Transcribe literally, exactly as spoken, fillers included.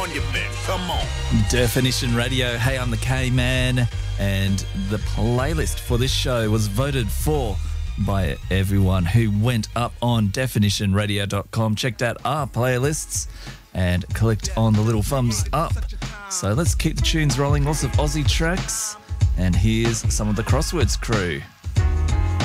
on you, Ben. Come on. Definition Radio. Hey, I'm the K-Man. And the playlist for this show was voted for by everyone who went up on definition radio dot com, checked out our playlists, and clicked on the little thumbs up. So let's keep the tunes rolling. Lots of Aussie tracks. And here's some of the Crosswords crew.